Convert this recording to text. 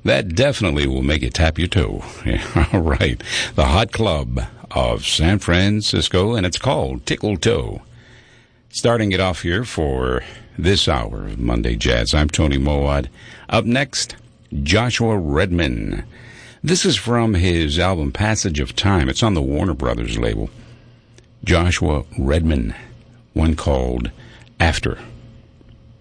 That definitely will make you tap your toe. Yeah, all right. The Hot Club of San Francisco, and it's called Tickle Toe. Starting it off here for this hour of Monday Jazz, I'm Tony Mowat. Up next, Joshua Redman. This is from his album Passage of Time. It's on the Warner Brothers label. Joshua Redman, one called After.